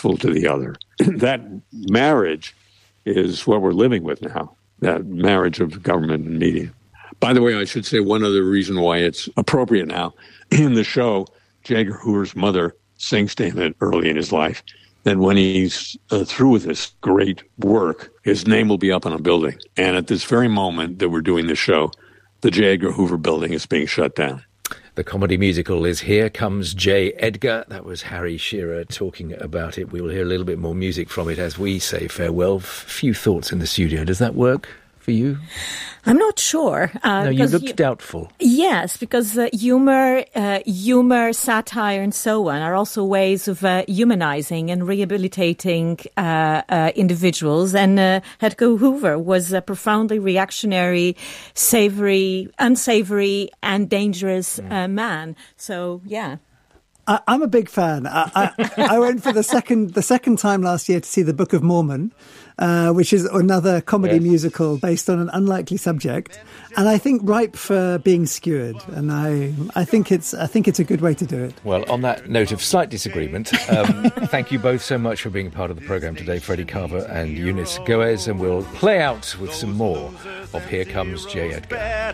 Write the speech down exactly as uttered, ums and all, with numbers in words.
useful to the other. That marriage is what we're living with now, that marriage of government and media. By the way, I should say one other reason why it's appropriate now. In the show, J. Edgar Hoover's mother sings to him early in his life that when he's uh, through with this great work, his name will be up on a building. And at this very moment that we're doing the show, the J. Edgar Hoover building is being shut down. The comedy musical is Here Comes J. Edgar. That was Harry Shearer talking about it. We will hear a little bit more music from it as we say farewell. F- few thoughts in the studio. Does that work for you? I'm not sure. Uh, no, you looked you, doubtful. Yes, because uh, humor, uh, humor, satire, and so on are also ways of uh, humanizing and rehabilitating uh, uh, individuals. And uh, Edgar Hoover was a profoundly reactionary, savory, unsavory, and dangerous mm. uh, man. So, yeah. I, I'm a big fan. I, I, I went for the second the second time last year to see The Book of Mormon, uh, which is another comedy yes. musical based on an unlikely subject, and I think ripe for being skewered. And I I think it's I think it's a good way to do it. Well, on that note of slight disagreement, um, thank you both so much for being part of the programme today, Freddie Carver and Eunice Goes, and we'll play out with some more of Here Comes J. Edgar.